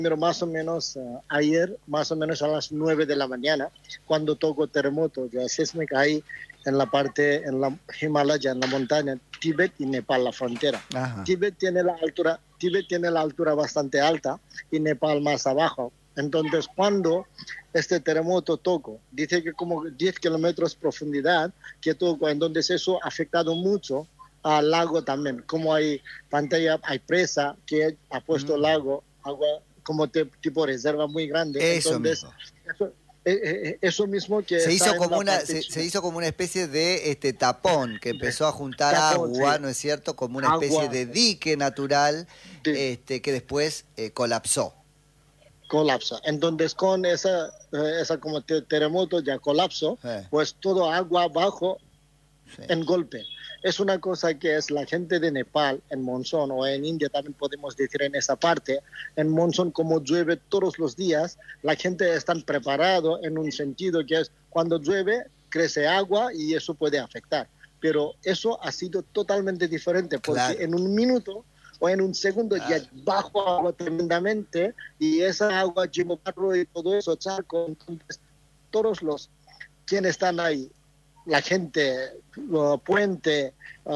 Pero más o menos ayer, más o menos a las 9 de la mañana, cuando tocó terremoto, ya me caí en la parte, en la Himalaya, en la montaña, Tíbet y Nepal, la frontera. Ajá. Tíbet tiene la altura bastante alta y Nepal más abajo. Entonces, cuando este terremoto tocó, dice que como 10 kilómetros profundidad que tocó, entonces eso ha afectado mucho al lago también. Como hay pantalla, hay presa que ha puesto lago, agua como tipo reserva muy grande. Eso Entonces, mismo. eso mismo que Se está hizo en como la una, parte se hizo como una especie de tapón que empezó a juntar tapón, sí, agua, ¿no es cierto? Como una especie agua de dique natural, de, que después colapsó. colapsa. Entonces, con esa como terremoto ya colapso, Eh, pues todo agua abajo sí. en golpe. Es una cosa que es la gente de Nepal, en monzón, o en India también podemos decir en esa parte, en monzón como llueve todos los días, la gente está preparado en un sentido que es cuando llueve, crece agua y eso puede afectar. Pero eso ha sido totalmente diferente porque Claro. en un minuto o en un segundo ya Claro. bajo agua tremendamente y esa agua lleva barro y todo eso, charco, entonces todos los quienes están ahí, la gente, puente,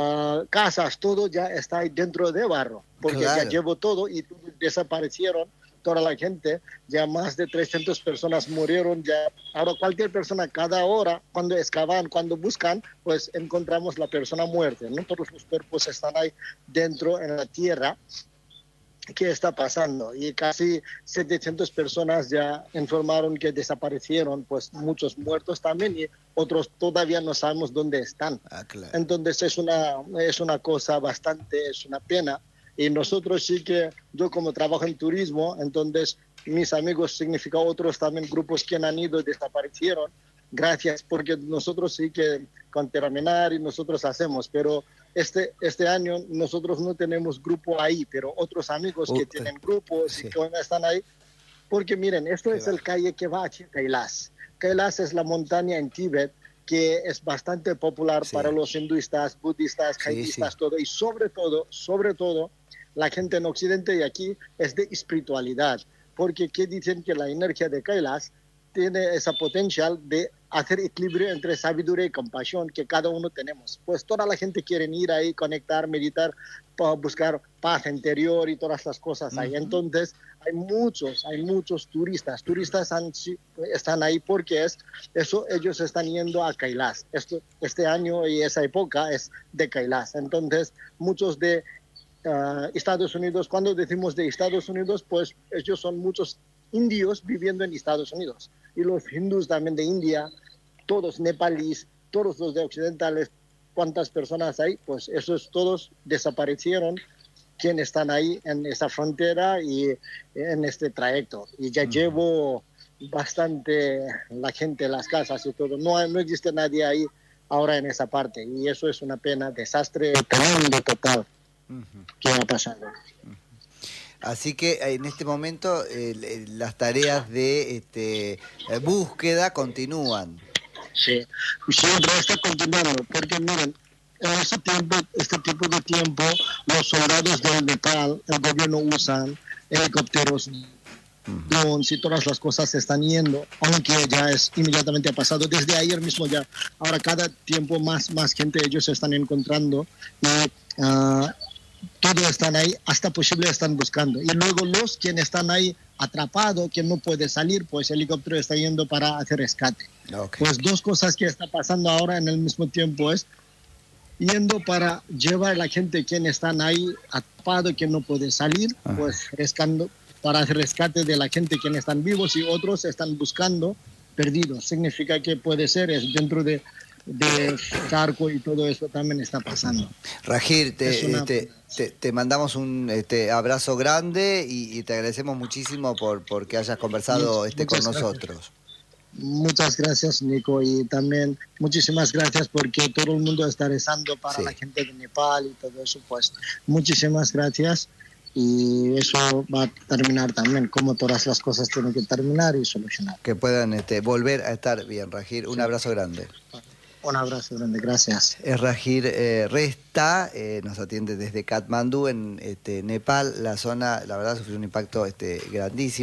casas, todo ya está ahí dentro de barro, porque ya Claro. llevo todo y desaparecieron toda la gente, ya más de 300 personas murieron, ya ahora cualquier persona cada hora, cuando excavan, cuando buscan, pues encontramos la persona muerta, ¿no? Todos los cuerpos están ahí dentro en la tierra. ¿Qué está pasando? Y casi 700 personas ya informaron que desaparecieron, pues muchos muertos también y otros todavía no sabemos dónde están. Claro. Entonces es una cosa bastante, es una pena. Y nosotros sí que, yo como trabajo en turismo, entonces mis amigos significa otros también grupos que han ido y desaparecieron. Gracias, porque nosotros sí que con terminar y nosotros hacemos, pero este año nosotros no tenemos grupo ahí, pero otros amigos que tienen grupos y Sí. que están ahí, porque miren, esto Qué es el bárbaro. calle que va a Kailas. Kailas es la montaña en Tíbet que es bastante popular Sí. para los hinduistas, budistas, Sí, sí. jainistas, todo, y sobre todo, la gente en Occidente y aquí es de espiritualidad, porque ¿qué dicen? Que la energía de Kailas tiene esa potencial de hacer equilibrio entre sabiduría y compasión que cada uno tenemos. Pues toda la gente quiere ir ahí, conectar, meditar, buscar paz interior y todas las cosas ahí. Entonces, hay muchos turistas. Están ahí porque ellos están yendo a Kailas. Este año y esa época es de Kailas. Entonces, muchos de Estados Unidos, cuando decimos de Estados Unidos, pues ellos son muchos indios viviendo en Estados Unidos. Y los hindús también de India, todos nepalíes, todos los de occidentales, ¿cuántas personas hay? Pues esos todos desaparecieron, quienes están ahí en esa frontera y en este trayecto. Y ya llevo bastante la gente, las casas y todo. No existe nadie ahí ahora en esa parte. Y eso es una pena, desastre tremendo total que ha pasado. Así que en este momento las tareas de búsqueda continúan. Sí, siempre está continuando, porque miren, en este tipo de tiempo, los soldados del Nepal, el gobierno usan helicópteros, drones y todas las cosas se están yendo, aunque ya es inmediatamente ha pasado, desde ayer mismo ya, ahora cada tiempo más gente ellos se están encontrando y todos están ahí, hasta posible están buscando. Y luego los quienes están ahí atrapados, que no puede salir, pues el helicóptero está yendo para hacer rescate. Okay. Pues dos cosas que está pasando ahora en el mismo tiempo es yendo para llevar a la gente quienes están ahí atrapados, que no puede salir, pues rescatando, para hacer rescate de la gente quienes están vivos y otros están buscando perdidos. Significa que puede ser es dentro de charco y todo eso también está pasando. Rajir, te mandamos un abrazo grande y te agradecemos muchísimo porque hayas conversado con nosotros. Muchas gracias, Nico, y también muchísimas gracias porque todo el mundo está rezando para la gente de Nepal y todo eso, pues muchísimas gracias y eso va a terminar también, como todas las cosas tienen que terminar y solucionar. Que puedan volver a estar bien, Rajir. Un abrazo grande. Un abrazo grande, gracias. Es Rajir Resta, nos atiende desde Katmandú, en Nepal. La zona, la verdad, sufrió un impacto grandísimo.